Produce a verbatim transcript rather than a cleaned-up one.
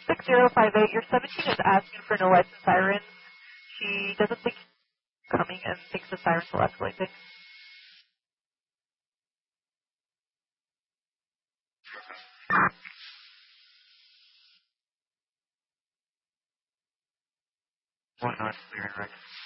six zero five eight, your seventeen is asking for no lights and sirens. She doesn't think it's coming and thinks the sirens will escalate things. One not clear, right?